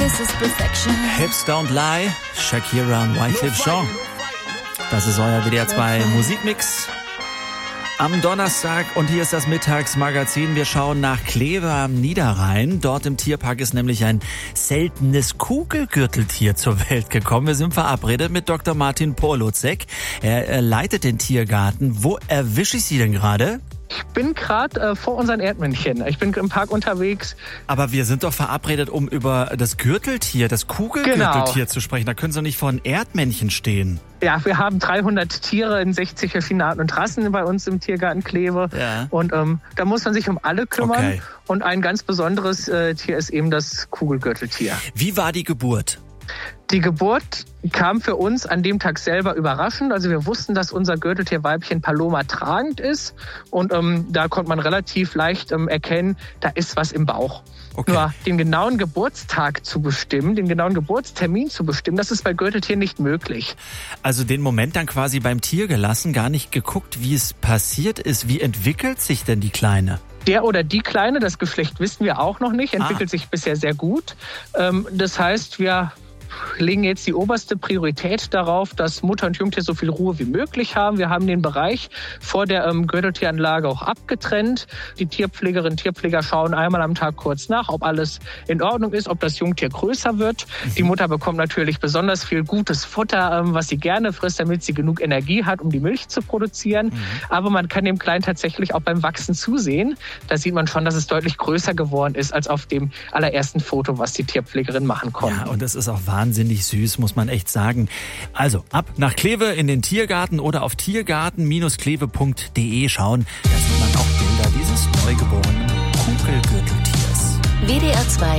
This is perfection. Hips Don't Lie, Shakira und Wyclef Jean. Das ist euer WDR 2 Musikmix am Donnerstag und hier ist das Mittagsmagazin. Wir schauen nach Kleve am Niederrhein. Dort im Tierpark ist nämlich ein seltenes Kugelgürteltier zur Welt gekommen. Wir sind verabredet mit Dr. Martin Porlutzek. Er leitet den Tiergarten. Wo erwische ich Sie denn gerade? Ich bin gerade vor unseren Erdmännchen. Ich bin im Park unterwegs. Aber wir sind doch verabredet, um über das Gürteltier, das Kugelgürteltier zu sprechen. Da können Sie nicht vor ein Erdmännchen stehen. Ja, wir haben 300 Tiere in 60 verschiedenen Arten und Rassen bei uns im Tiergarten Kleve. Ja. Und da muss man sich um alle kümmern. Okay. Und ein ganz besonderes Tier ist eben das Kugelgürteltier. Wie war die Geburt? Die Geburt kam für uns an dem Tag selber überraschend. Also wir wussten, dass unser Gürteltierweibchen Paloma tragend ist. Und da konnte man relativ leicht erkennen, da ist was im Bauch. Okay. Nur den genauen Geburtstag zu bestimmen, den genauen Geburtstermin zu bestimmen, das ist bei Gürteltieren nicht möglich. Also den Moment dann quasi beim Tier gelassen, gar nicht geguckt, wie es passiert ist. Wie entwickelt sich denn die Kleine? Der oder die Kleine, das Geschlecht wissen wir auch noch nicht, entwickelt sich bisher sehr gut. Das heißt, wir legen jetzt die oberste Priorität darauf, dass Mutter und Jungtier so viel Ruhe wie möglich haben. Wir haben den Bereich vor der Gürteltieranlage auch abgetrennt. Die Tierpflegerinnen und Tierpfleger schauen einmal am Tag kurz nach, ob alles in Ordnung ist, ob das Jungtier größer wird. Die Mutter bekommt natürlich besonders viel gutes Futter, was sie gerne frisst, damit sie genug Energie hat, um die Milch zu produzieren. Aber man kann dem Kleinen tatsächlich auch beim Wachsen zusehen. Da sieht man schon, dass es deutlich größer geworden ist als auf dem allerersten Foto, was die Tierpflegerin machen konnte. Ja, und das ist auch wahnsinnig süß, muss man echt sagen. Also ab nach Kleve in den Tiergarten oder auf tiergarten-kleve.de schauen. Da sieht man auch Bilder dieses neugeborenen Kugelgürteltiers. WDR 2